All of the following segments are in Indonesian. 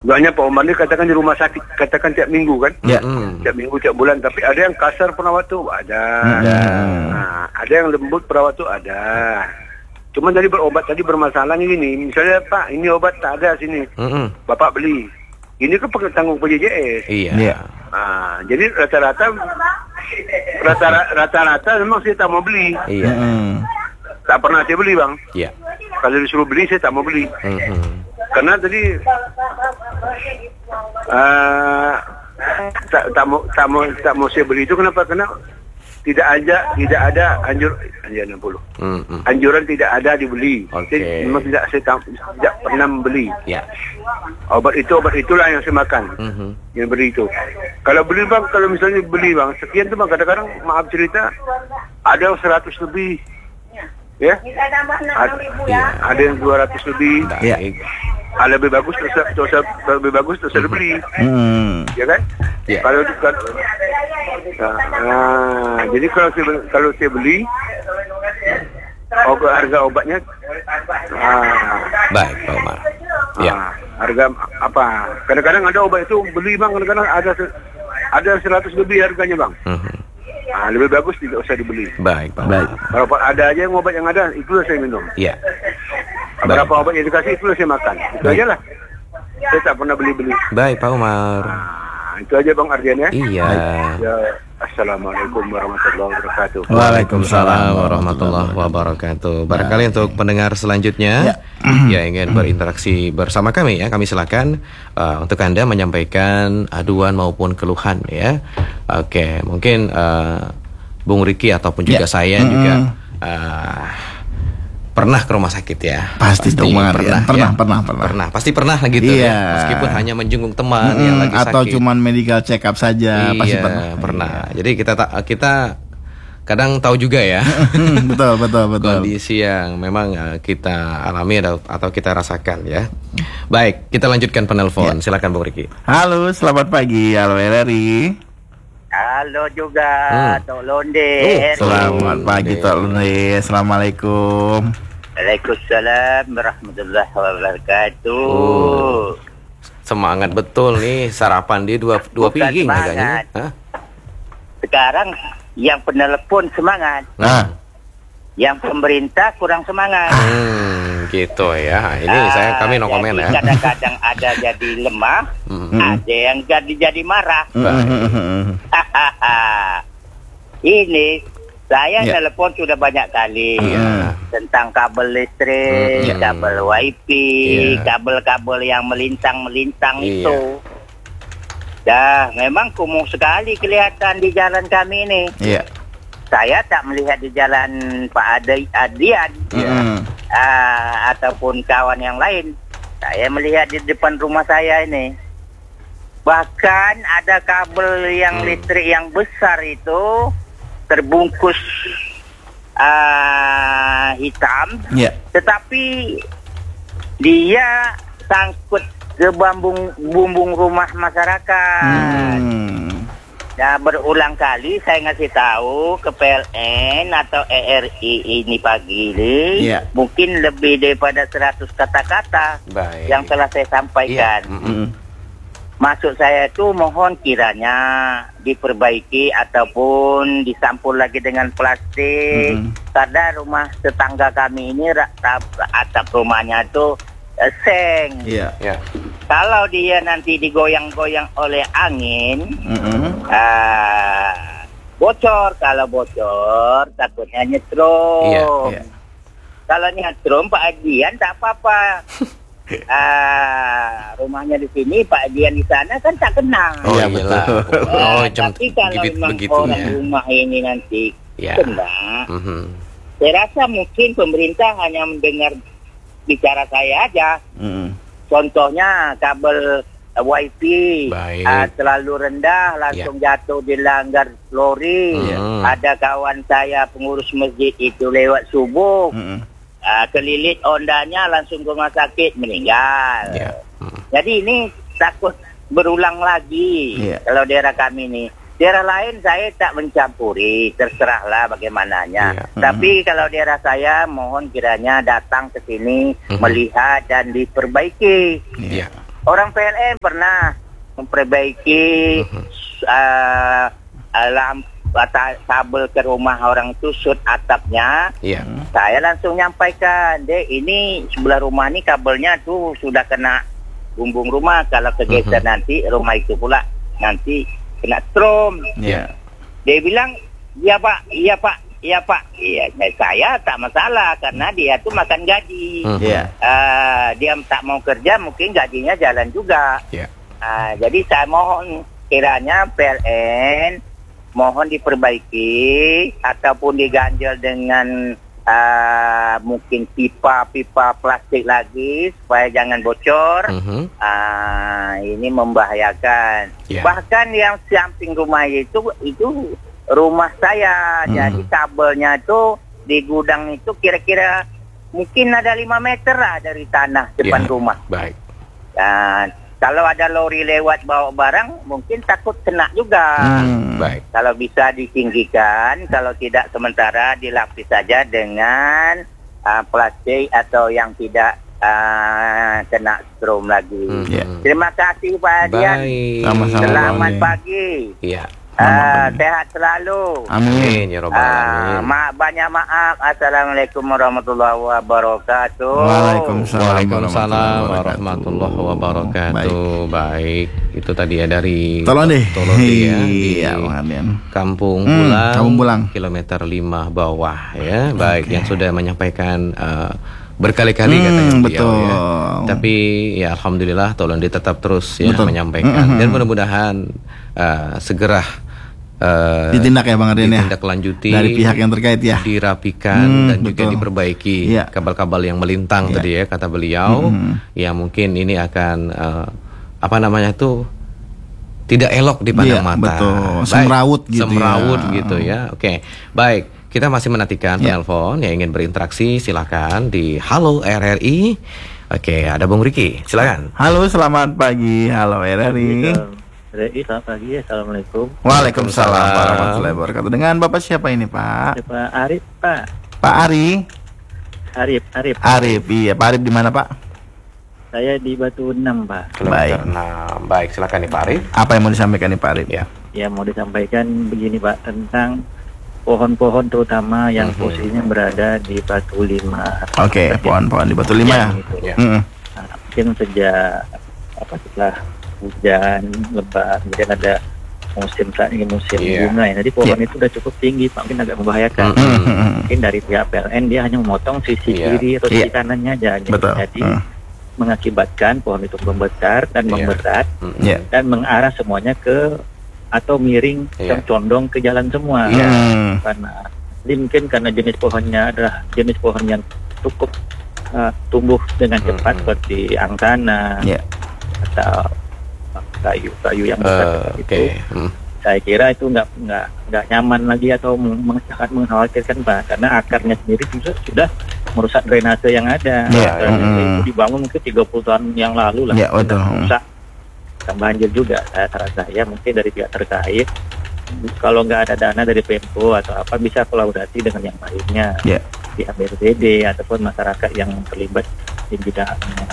Banyak Pak Omar ni katakan di rumah sakit, katakan tiap minggu kan? Ya. Tiap minggu, tiap bulan. Tapi ada yang kasar perawat tu, ada. Ada yang lembut perawat tu, ada. Cuma tadi berobat tadi bermasalahnya gini. Misalnya Pak, ini obat tak ada sini. Bapak beli. Ini kan tanggung PJJS. Iya. Jadi rata-rata memang saya tak mau beli. Iya. Tak pernah saya beli bang. Iya. Kalau disuruh beli saya tak mau beli. Karena tadi tak mau saya beli itu kenapa? Karena tidak ada anjuran tidak ada dibeli. Jadi memang saya tidak pernah membeli. Ya. Obat itulah yang saya makan. Yang beli itu. Kalau beli bang, kalau misalnya beli bang, sekian tu bang, kadang-kadang maaf cerita ada 100 lebih. Ya. Ada yang 200 lebih. Ya. Lebih bagus terus beli. Ya kan? Ya. Jadi kalau saya beli harga obatnya baik Pak Umar. Ya. Harga apa? Kadang-kadang ada obat itu beli bang, kadang-kadang ada 100 lebih harganya bang. Lebih bagus tidak usah dibeli. Baik Pak. Kalau ada aja yang obat yang ada, itulah saya minum. Iya. Berapa obat yang dikasih, itulah saya makan. Itu aja lah. Saya tak pernah beli-beli. Baik Pak Umar. Itu aja Bang Ardian ya. Iya. Ya, Assalamualaikum warahmatullahi wabarakatuh. Waalaikumsalam warahmatullahi wabarakatuh. Barangkali untuk pendengar selanjutnya ya ingin berinteraksi bersama kami ya, kami silakan untuk Anda menyampaikan aduan maupun keluhan ya. Oke, mungkin Bung Riki ataupun juga saya juga pernah ke rumah sakit ya. Pasti pernah. Pasti pernah gitu ya. Meskipun hanya menjenguk teman yang lagi sakit atau cuman medical check up saja, pasti pernah. Jadi kita kadang tahu juga ya. betul. Kondisi yang memang kita alami atau kita rasakan ya. Baik, kita lanjutkan penelpon. Silakan Bung Riki. Halo, selamat pagi. Halo RRI. Halo juga, Tok Londe. Selamat pagi Tok Londe. Assalamualaikum. Waalaikumsalam warahmatullahi wabarakatuh. Semangat betul nih, sarapan dia dua piring harganya. Sekarang yang penelepon semangat. Yang pemerintah kurang semangat. Gitu ya. Ini kami no komen ya. Kadang-kadang ada jadi lemah, ada yang jadi marah. Ini saya telepon sudah banyak kali tentang kabel listrik, kabel wifi, kabel-kabel yang melintang-melintang itu. Dah, memang kumuh sekali kelihatan di jalan kami ini. Saya tak melihat di jalan Pak Adian ataupun kawan yang lain. Saya melihat di depan rumah saya ini. Bahkan ada kabel yang listrik yang besar itu terbungkus hitam, tetapi dia sangkut ke bumbung rumah masyarakat. Nah, berulang kali saya ngasih tahu ke PLN atau ERI ini pagi ini, mungkin lebih daripada 100 kata-kata yang telah saya sampaikan. Maksud saya itu mohon kiranya diperbaiki ataupun disampul lagi dengan plastik. Karena rumah tetangga kami ini atap rumahnya itu seng. Kalau dia nanti digoyang-goyang oleh angin, bocor. Kalau bocor takutnya nyetrum. Kalau nyetrum Pak Adian tak apa-apa. Rumahnya di sini, Pak Dian di sana kan tak kenal. Betul. Tapi kalau memang orang rumah ini nanti kena, saya rasa mungkin pemerintah hanya mendengar bicara saya aja. Contohnya kabel wifi terlalu rendah, langsung jatuh di langgar lori. Ada kawan saya pengurus masjid itu lewat subuh. Kelilit ondanya langsung ke rumah sakit, meninggal. Jadi ini takut berulang lagi kalau daerah kami ini. Daerah lain saya tak mencampuri, terserahlah bagaimananya. Tapi kalau daerah saya mohon kiranya datang ke sini melihat dan diperbaiki. orang PLN pernah memperbaiki kabel ke rumah orang itu shoot atapnya. Saya langsung nyampaikan, Dek, ini sebelah rumah ini kabelnya tuh sudah kena bumbung rumah, kalau kegeser nanti rumah itu pula nanti kena strom. Dia bilang, iya pak, saya tak masalah karena dia tuh makan gaji. Dia tak mau kerja, mungkin gajinya jalan juga. Jadi saya mohon kiranya PLN mohon diperbaiki ataupun diganjel dengan mungkin pipa plastik lagi supaya jangan bocor. Ini membahayakan. Bahkan yang samping rumah itu rumah saya. Jadi kabelnya itu di gudang itu kira-kira mungkin ada 5 meter lah dari tanah depan rumah. Baik. Kalau ada lori lewat bawa barang, mungkin takut kena juga. Baik. Kalau bisa ditinggikan, kalau tidak sementara dilapis saja dengan plastik atau yang tidak kena strom lagi. Terima kasih Pak Adian. Selamat pagi. Sehat selalu. Amin ya robbal alamin. Banyak maaf. Assalamualaikum warahmatullahi wabarakatuh. Waalaikumsalam warahmatullahi wabarakatuh. Baik, itu tadi ya dari Tolong deh ya di Kampung Bulang, kilometer 5 bawah ya. Baik, yang sudah menyampaikan berkali-kali katanya beliau ya. Tapi ya alhamdulillah Tolong tetap terus ya menyampaikan dan mudah-mudahan segera ditindak ya Bang Arden ya, ditindaklanjuti dari pihak yang terkait ya, dirapikan dan juga diperbaiki kabel-kabel yang melintang tadi ya kata beliau. Ya mungkin ini akan tidak elok dipandang mata. Semrawut gitu ya. Oke. Baik, kita masih menantikan telepon yang ingin berinteraksi, silakan di Halo RRI. Oke, ada Bung Riki, silakan. Halo, selamat pagi. Halo RRI. Selamat pagi, assalamualaikum. Waalaikumsalam warahmatullahi wabarakatuh. Dengan Bapak siapa ini Pak? Pak Arif Pak. Pak Ari? Arif, iya. Pak Arif di mana Pak? Saya di Batu 6 Pak. Baik. Baik, silakan nih Pak Arif. Apa yang mau disampaikan nih Pak Arif? Ya mau disampaikan begini Pak, tentang pohon-pohon terutama yang posisinya berada di Batu 5. Oke, pohon-pohon di Batu 5 ya. Mungkin sejak setelah hujan lebat, kemudian ada musim saat ini musim bunga ya. Jadi pohon itu sudah cukup tinggi Pak, mungkin agak membahayakan. Mungkin dari pihak PLN dia hanya memotong sisi kiri atau sisi kanannya aja. Jadi mengakibatkan pohon itu membesar dan memberat dan mengarah semuanya ke atau miring dan condong ke jalan semua. Karena mungkin karena jenis pohonnya adalah jenis pohon yang cukup tumbuh dengan cepat seperti angsana atau kayu yang besar itu. Saya kira itu nggak nyaman lagi atau sangat mengkhawatirkan Pak, karena akarnya sendiri juga sudah merusak drainase yang ada. Itu dibangun mungkin 30 tahun yang lalu lah. Rusak, banjir juga. Saya mungkin dari pihak terkait, kalau nggak ada dana dari Pemko atau apa, bisa kolaborasi dengan yang lainnya, pihak BPBD ataupun masyarakat yang terlibat di bidang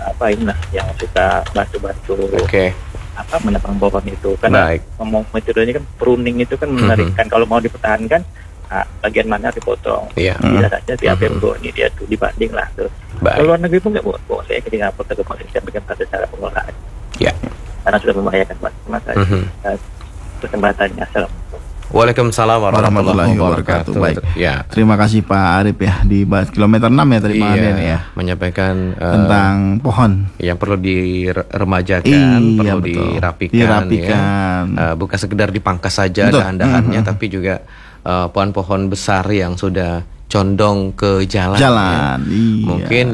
yang suka bantu-bantu menebang pohon itu. Karena ngomong metodenya kan pruning itu kan menarikkan. Kalau mau dipertahankan, bagian mana dipotong. Bisa saja pihak Pemko ini dia tuh dibanding lah tuh. Kalau luar negeri pun nggak boleh ketika protokol kesehatan pada cara pengelolaan. Karena sudah membahayakan Pak. Terima kasih kesempatannya. Assalamualaikum. Waalaikumsalam warahmatullahi wabarakatuh. Baik. Terima kasih Pak Arif ya di kilometer 6 ya tadi Pak Arif ya. Menyampaikan tentang pohon yang perlu diremajakan, perlu dirapikan. Ya. Bukan sekedar dipangkas saja dahan-dahannya, tapi juga pohon-pohon besar yang sudah condong ke jalan. Ya. Mungkin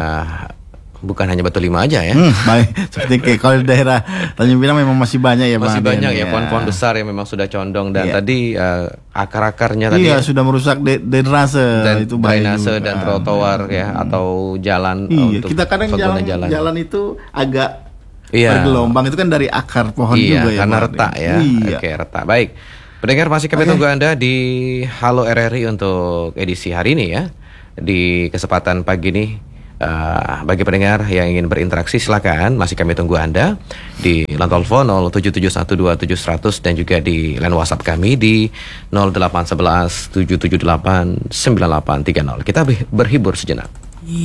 bukan hanya Batu 5 aja ya. Baik, seperti kalau di daerah Tanjung Pinang memang masih banyak ya Pak. Masih banyak ya pohon-pohon besar yang memang sudah condong dan tadi akar-akarnya tadi sudah merusak drainase itu drainase dan trotoar ya atau jalan untuk kita kadang jalan itu agak bergelombang, itu kan dari akar pohon juga ya. Karena retak ya. Oke, retak. Baik. Pendengar, masih kami tunggu Anda di Halo RRI untuk edisi hari ini ya. Di kesempatan pagi ini Bagi pendengar yang ingin berinteraksi silakan, masih kami tunggu Anda di line telepon 077127700 dan juga di line WhatsApp kami di 0811 778 9830. Kita berhibur sejenak.